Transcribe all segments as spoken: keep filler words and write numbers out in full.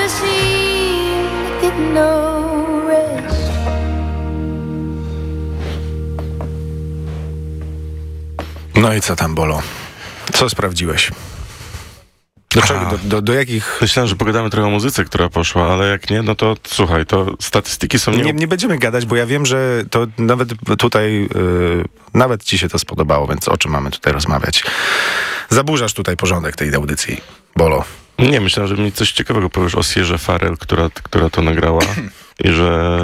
never seem to get no rest. No i co tam, Bolo? Co sprawdziłeś? Do, czego, do, do, do jakich... Myślałem, że pogadamy trochę o muzyce, która poszła, ale jak nie, no to słuchaj, to statystyki są... Nie, nie, nie będziemy gadać, bo ja wiem, że to nawet tutaj, yy, nawet ci się to spodobało, więc o czym mamy tutaj rozmawiać? Zaburzasz tutaj porządek tej audycji, Bolo. Nie, myślałem, że mi coś ciekawego powiesz o Sierze Farrell, która, która to nagrała i że...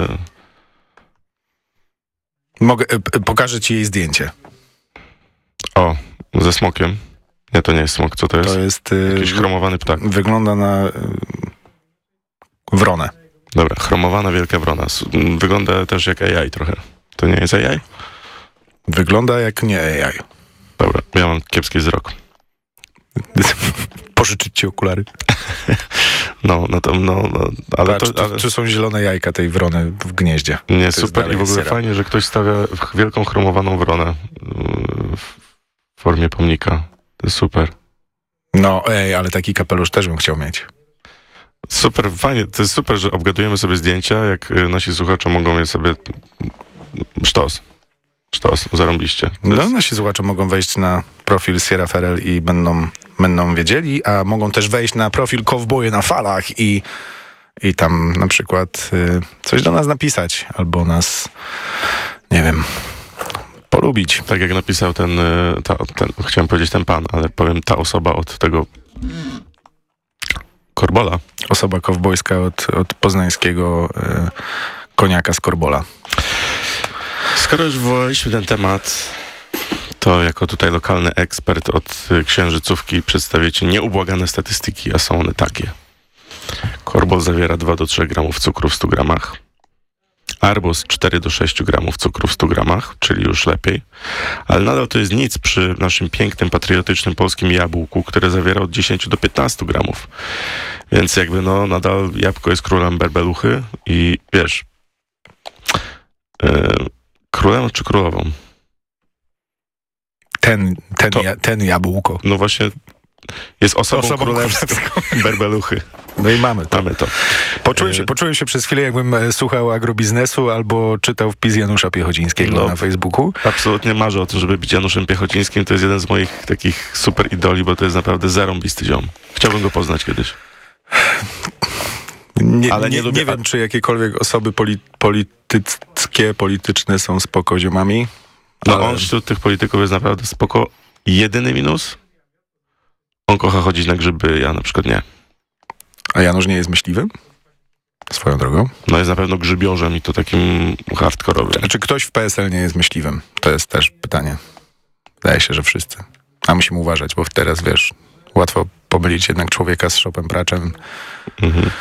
Mogę, yy, pokażę ci jej zdjęcie. O, ze smokiem. Nie, to nie jest smok, co to jest? To jest... Yy, Jakiś chromowany ptak. Wygląda na yy, wronę. Dobra, chromowana wielka wrona. Wygląda też jak A I trochę. To nie jest A I? Wygląda jak nie A I. Dobra, ja mam kiepski wzrok. Pożyczyć ci okulary? No, no to, no, no ale Patrz, to... Ale... Tu, tu są zielone jajka tej wrony w gnieździe. Nie, to super i w ogóle syrop. fajnie, że ktoś stawia wielką chromowaną wronę w formie pomnika. To jest super. No, ej, ale taki kapelusz też bym chciał mieć. Super, fajnie. To jest super, że obgadujemy sobie zdjęcia, jak nasi słuchacze mogą je sobie... Sztos. Sztos, zarąbiście. No, jest... nasi słuchacze mogą wejść na profil Sierra Farrell i będą, będą wiedzieli, a mogą też wejść na profil Kowboje na falach i, i tam na przykład y, coś do nas napisać, albo nas, nie wiem, polubić. Tak jak napisał ten, ta, ten, chciałem powiedzieć ten pan, ale powiem ta osoba od tego Korbola. Osoba kowbojska od, od poznańskiego y, koniaka z Korbola. Skoro już wywołaliśmy ten temat, to jako tutaj lokalny ekspert od księżycówki przedstawię ci nieubłagane statystyki, a są one takie. Korbol zawiera dwa do trzech gramów cukru w stu gramach. Arbuz cztery do sześciu gramów cukru w stu gramach, czyli już lepiej. Ale nadal to jest nic przy naszym pięknym, patriotycznym polskim jabłku, które zawiera od dziesięciu do piętnastu gramów. Więc jakby no nadal jabłko jest królem berbeluchy i wiesz... Yy, królem czy królową? Ten, ten, To, ja, ten jabłko. no właśnie jest osobą, Osobą królewską berbeluchy. No i mamy to. Mamy to. Poczułem się, poczułem się przez chwilę, jakbym e, słuchał agrobiznesu albo czytał wpis Janusza Piechocińskiego No. na Facebooku. Absolutnie marzę o tym, żeby być Januszem Piechocińskim. To jest jeden z moich takich super idoli, bo to jest naprawdę zarąbisty ziom. Chciałbym go poznać kiedyś. Nie, Ale nie, nie nie, lubię- wiem, czy jakiekolwiek osoby poli, polityckie, polityczne są spoko ziomami. No ale... on wśród tych polityków jest naprawdę spoko. Jedyny minus? On kocha chodzić na grzyby, ja na przykład nie. A Janusz nie jest myśliwym? Swoją drogą. No jest na pewno grzybiorzem i to takim hardkorowym. Czy, czy ktoś w P S L nie jest myśliwym? To jest też pytanie. Wydaje się, że wszyscy. A musimy uważać, bo teraz, wiesz, łatwo pomylić jednak człowieka z szopem praczem. Mhm.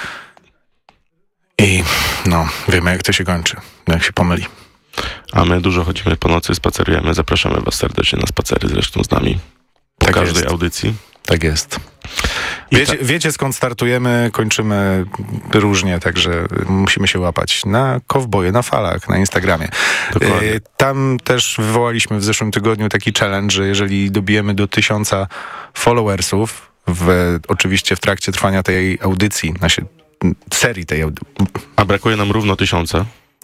I no, wiemy, jak to się kończy, jak się pomyli. A my dużo chodzimy po nocy, spacerujemy. Zapraszamy was serdecznie na spacery zresztą z nami. Po Tak każdej jest. audycji. Tak jest. I Wiecie, ta- wiecie, skąd startujemy, kończymy różnie, także musimy się łapać na Kowboje na falach, na Instagramie. Dokładnie. E, Tam też wywołaliśmy w zeszłym tygodniu taki challenge, że jeżeli dobijemy do tysiąca followersów, w, oczywiście w trakcie trwania tej audycji, naszej serii tej audycji, A brakuje nam równo tysiąca.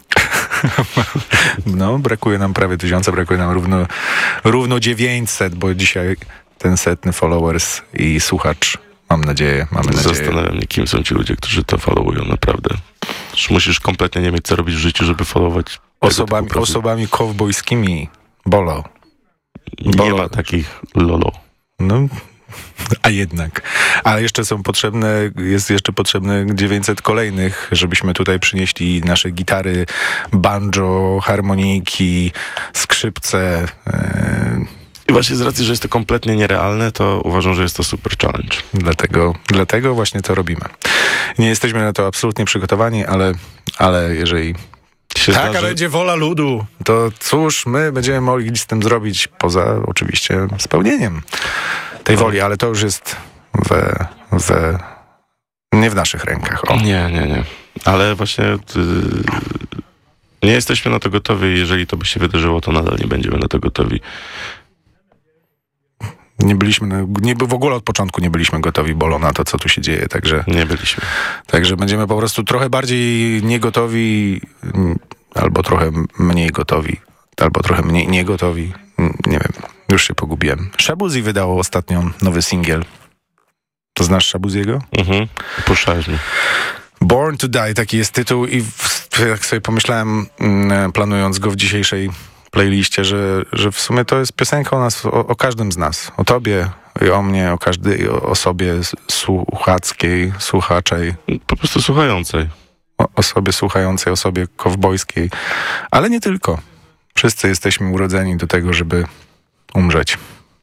no brakuje nam prawie tysiąca, brakuje nam równo, równo dziewięćset, bo dzisiaj ten setny followers i słuchacz, mam nadzieję, mamy nadzieję. Zastanawiam mnie, kim są ci ludzie, którzy to followują, naprawdę. Już musisz kompletnie nie mieć co robić w życiu, żeby followować Osobami, osobami kowbojskimi, Bolo. Nie Bolo. ma takich lolo. No, a jednak. A jeszcze są potrzebne, jest jeszcze potrzebne dziewięćset kolejnych, żebyśmy tutaj przynieśli nasze gitary, banjo, harmonijki, skrzypce. Yy, I właśnie z racji, że jest to kompletnie nierealne, to uważam, że jest to super challenge. dlatego, dlatego właśnie to robimy. Nie jesteśmy na to absolutnie przygotowani, ale, ale jeżeli Się taka zdarzy... będzie wola ludu, to cóż my będziemy mogli z tym zrobić, poza oczywiście spełnieniem tej woli, ale to już jest we, we, nie w naszych rękach. O. Nie, nie, nie. Ale właśnie yy, nie jesteśmy na to gotowi. Jeżeli to by się wydarzyło, to nadal nie będziemy na to gotowi. Nie byliśmy, nie, w ogóle od początku nie byliśmy gotowi, Bolo, na to, co tu się dzieje, także... Nie byliśmy. Także będziemy po prostu trochę bardziej niegotowi, albo trochę mniej gotowi, albo trochę mniej niegotowi. Nie wiem, już się pogubiłem. Shabuzi wydało ostatnio nowy singiel. To znasz Shabuziego? Mhm, puszczałeś mi. Born to Die, taki jest tytuł i w, jak sobie pomyślałem, planując go w dzisiejszej playliście, że, że w sumie to jest piosenka o nas, o, o każdym z nas. O tobie i o mnie, o każdej osobie słuchackiej, słuchaczej. Po prostu słuchającej. O osobie słuchającej, osobie kowbojskiej. Ale nie tylko. Wszyscy jesteśmy urodzeni do tego, żeby umrzeć.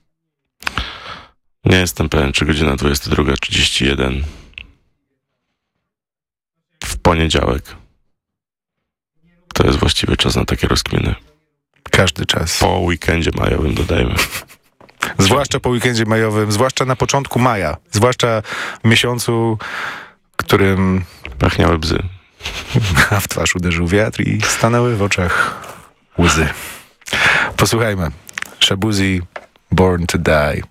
Nie jestem pewien, czy godzina dwudziesta druga trzydzieści jeden w poniedziałek to jest właściwy czas na takie rozkminy. Każdy czas. Po weekendzie majowym dodajmy. Zwłaszcza po weekendzie majowym, zwłaszcza na początku maja. Zwłaszcza w miesiącu, którym... Pachniały bzy. A w twarz uderzył wiatr i stanęły w oczach łzy. Posłuchajmy. Shabuzi, Born to Die.